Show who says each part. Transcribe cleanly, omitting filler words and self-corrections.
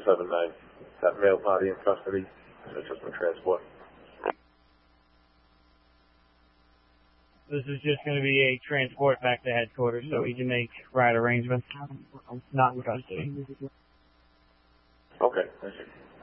Speaker 1: 279. That male body in custody. It's just been transport.
Speaker 2: This is just going to be a transport back to headquarters so we can make ride arrangements. Not in custody.
Speaker 1: Okay, thank you.